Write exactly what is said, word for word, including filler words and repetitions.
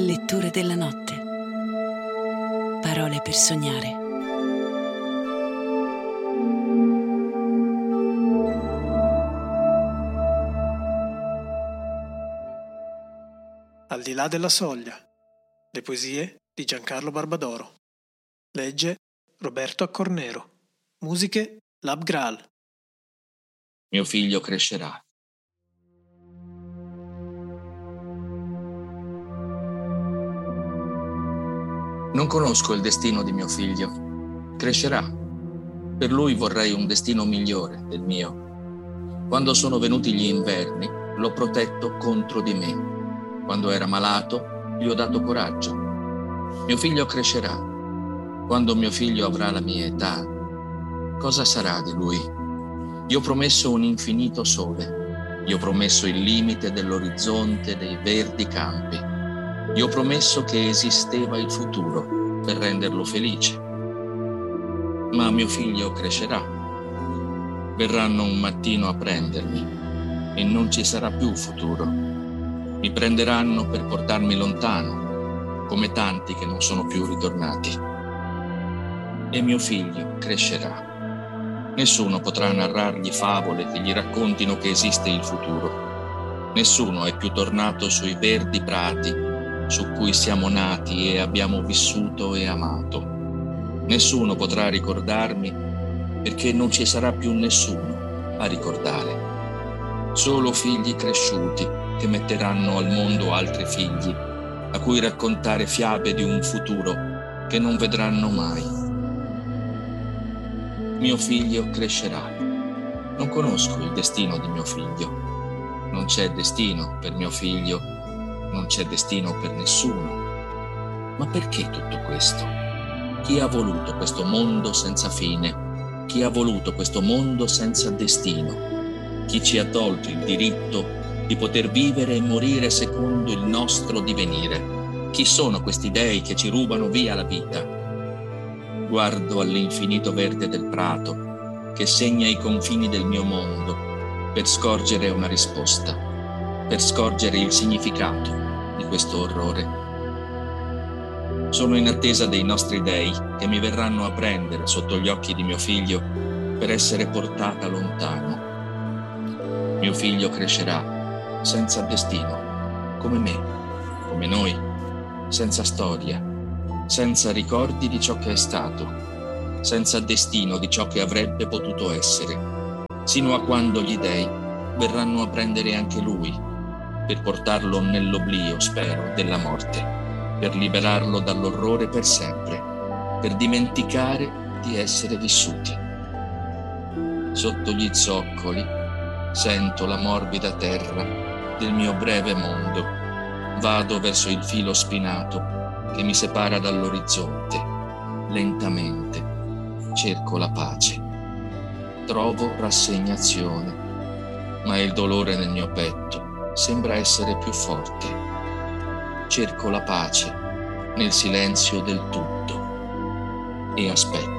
Letture della notte. Parole per sognare. Al di là della soglia. Le poesie di Giancarlo Barbadoro. Legge Roberto Accornero. Musiche Lab Graal. Mio figlio crescerà. Non conosco il destino di mio figlio. Crescerà. Per lui vorrei un destino migliore del mio. Quando sono venuti gli inverni, l'ho protetto contro di me. Quando era malato, gli ho dato coraggio. Mio figlio crescerà. Quando mio figlio avrà la mia età, cosa sarà di lui? Gli ho promesso un infinito sole. Gli ho promesso il limite dell'orizzonte dei verdi campi. Gli ho promesso che esisteva il futuro per renderlo felice. Ma mio figlio crescerà. Verranno un mattino a prendermi e non ci sarà più futuro. Mi prenderanno per portarmi lontano, come tanti che non sono più ritornati. E mio figlio crescerà. Nessuno potrà narrargli favole che gli raccontino che esiste il futuro. Nessuno è più tornato sui verdi prati su cui siamo nati e abbiamo vissuto e amato. Nessuno potrà ricordarmi perché non ci sarà più nessuno a ricordare. Solo figli cresciuti che metteranno al mondo altri figli a cui raccontare fiabe di un futuro che non vedranno mai. Mio figlio crescerà. Non conosco il destino di mio figlio. Non c'è destino per mio figlio. Non c'è destino per nessuno. Ma perché tutto questo? Chi ha voluto questo mondo senza fine? Chi ha voluto questo mondo senza destino? Chi ci ha tolto il diritto di poter vivere e morire secondo il nostro divenire? Chi sono questi dei che ci rubano via la vita? Guardo all'infinito verde del prato che segna i confini del mio mondo per scorgere una risposta, per scorgere il significato di questo orrore. Sono in attesa dei nostri dei che mi verranno a prendere sotto gli occhi di mio figlio per essere portata lontano. Mio figlio crescerà senza destino, come me, come noi, senza storia, senza ricordi di ciò che è stato, senza destino di ciò che avrebbe potuto essere, sino a quando gli dei verranno a prendere anche lui, per portarlo nell'oblio, spero, della morte, per liberarlo dall'orrore per sempre, per dimenticare di essere vissuti. Sotto gli zoccoli sento la morbida terra del mio breve mondo. Vado verso il filo spinato che mi separa dall'orizzonte. Lentamente cerco la pace. Trovo rassegnazione, ma il dolore nel mio petto sembra essere più forte. Cerco la pace nel silenzio del tutto e aspetto.